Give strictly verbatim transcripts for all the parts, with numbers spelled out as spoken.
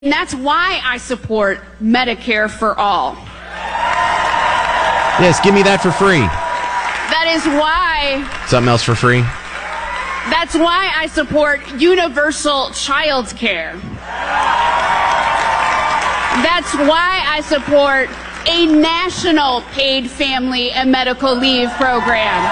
And that's why I support Medicare for all. Yes, give me that for free. That is why... Something else for free? That's why I support universal child care. That's why I support a national paid family and medical leave program.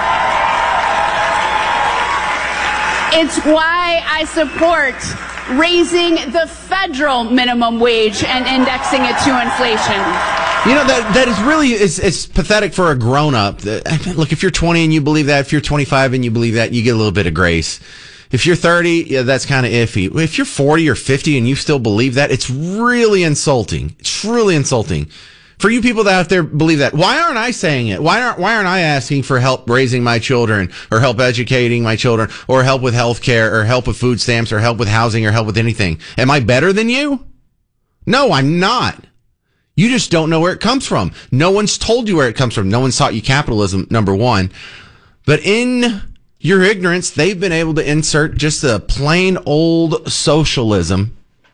It's why I support raising the federal minimum wage and indexing it to inflation. You know, that that is really, it's, it's pathetic for a grown-up. Look, if you're twenty and you believe that, if you're twenty-five and you believe that, you get a little bit of grace. If you're thirty, yeah, that's kind of iffy. If you're forty or fifty and you still believe that, it's really insulting. It's really insulting. For you people that out there believe that, why aren't I saying it? Why aren't why aren't I asking for help raising my children, or help educating my children, or help with health care, or help with food stamps, or help with housing, or help with anything? Am I better than you? No, I'm not. You just don't know where it comes from. No one's told you where it comes from. No one's taught you capitalism, number one. But in your ignorance, they've been able to insert just a plain old socialism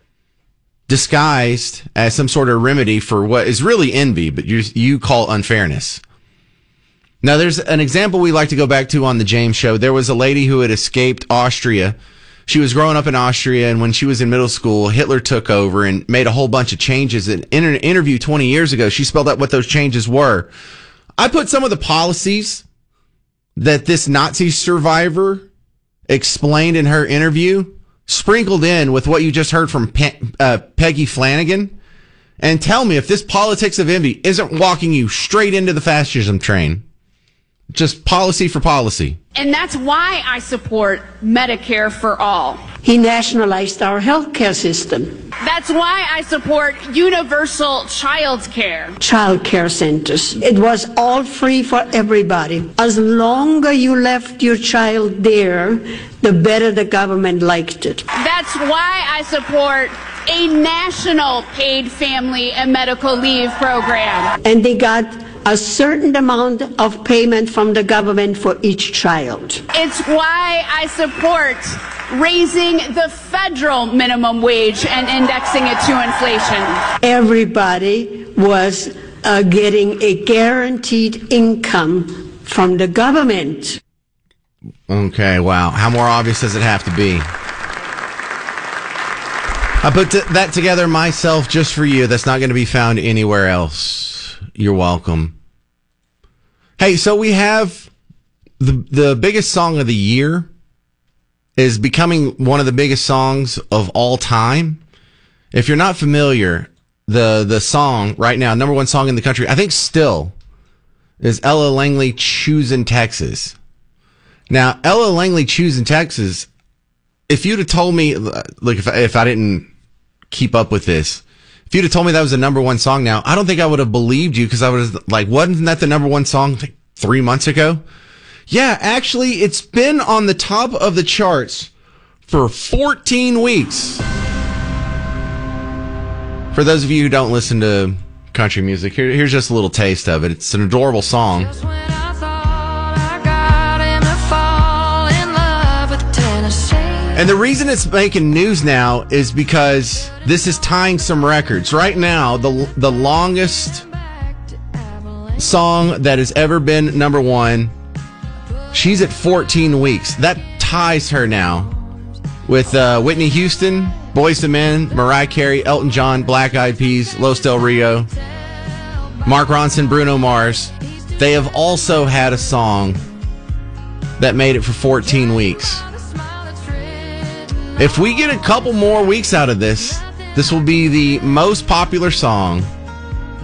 disguised as some sort of remedy for what is really envy, but you you call unfairness. Now, there's an example we like to go back to on the James Show. There was a lady who had escaped Austria. She was growing up in Austria, and when she was in middle school, Hitler took over and made a whole bunch of changes. And in an interview twenty years ago, she spelled out what those changes were. I put some of the policies that this Nazi survivor explained in her interview, sprinkled in with what you just heard from Pe- uh, Peggy Flanagan, and tell me if this politics of envy isn't walking you straight into the fascism train. Just policy for policy. And that's why I support Medicare for all. He nationalized our healthcare system. That's why I support universal child care. Child care centers. It was all free for everybody. As longer you left your child there, the better the government liked it. That's why I support a national paid family and medical leave program. And they got a certain amount of payment from the government for each child. It's why I support raising the federal minimum wage and indexing it to inflation. Everybody was uh, getting a guaranteed income from the government. Okay, wow. How more obvious does it have to be? I put t- that together myself just for you. That's not going to be found anywhere else. You're welcome. Hey, so we have the the biggest song of the year is becoming one of the biggest songs of all time. If you're not familiar, the the song right now, number one song in the country, I think still, is Ella Langley, Choosing Texas. Now, Ella Langley, Choosing Texas, if you'd have told me, look, if I, if I didn't keep up with this, if you'd have told me that was the number one song now, I don't think I would have believed you, because I was like, wasn't that the number one song like three months ago? Yeah, actually, it's been on the top of the charts for fourteen weeks. For those of you who don't listen to country music, here, here's just a little taste of it. It's an adorable song. And the reason it's making news now is because this is tying some records. Right now, the the longest song that has ever been number one, she's at fourteen weeks. That ties her now with uh, Whitney Houston, Boyz two Men, Mariah Carey, Elton John, Black Eyed Peas, Los Del Rio, Mark Ronson, Bruno Mars. They have also had a song that made it for fourteen weeks. If we get a couple more weeks out of this, this will be the most popular song